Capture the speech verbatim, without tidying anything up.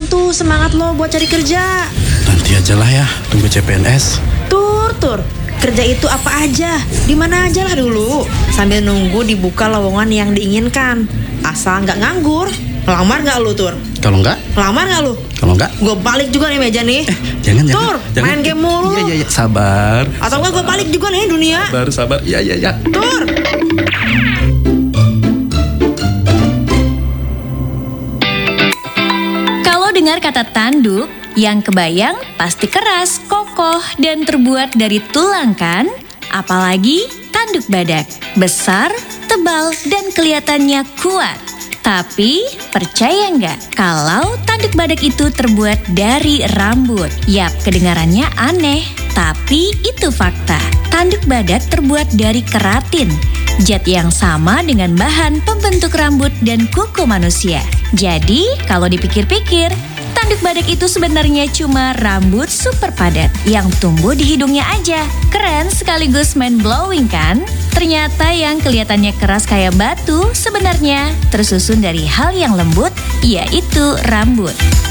tuh semangat lo buat cari kerja? Nanti aja lah ya, tunggu C P N S. Tur, tur. Kerja itu apa aja, di mana aja lah dulu. Sambil nunggu dibuka lowongan yang diinginkan. Asal nggak nganggur. Ngelamar nggak lu, Tur? Kalau enggak? Ngelamar nggak lu? Kalau enggak? Gue balik juga nih meja nih. Eh, jangan, jangan. Tur, jangan. main game mulu. Iya, iya, iya. Sabar. Atau enggak gue balik juga nih dunia. Sabar, sabar. Iya, iya, iya. Tur. Kalau dengar kata tanduk, yang kebayang pasti keras, kokoh, dan terbuat dari tulang kan? Apalagi tanduk badak. Besar, tebal, dan kelihatannya kuat. Tapi percaya nggak kalau tanduk badak itu terbuat dari rambut? Yap, kedengarannya aneh, tapi itu fakta. Tanduk badak terbuat dari keratin, zat yang sama dengan bahan pembentuk rambut dan kuku manusia. Jadi, kalau dipikir-pikir, tanduk badak itu sebenarnya cuma rambut super padat yang tumbuh di hidungnya aja. Keren sekaligus mind-blowing kan? Ternyata yang kelihatannya keras kayak batu sebenarnya tersusun dari hal yang lembut, yaitu rambut.